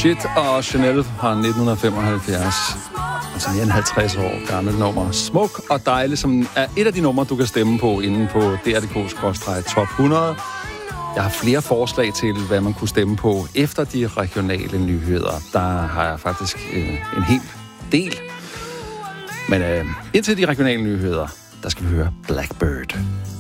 Shit og Chanel fra 1975. Altså mere end 50 år gammelt nummer. Smuk og dejlig, som er et af de numre, du kan stemme på inde på dr.dk/top 100. Jeg har flere forslag til, hvad man kunne stemme på efter de regionale nyheder. Der har jeg faktisk en hel del. Men indtil de regionale nyheder, der skal vi høre Blackbird.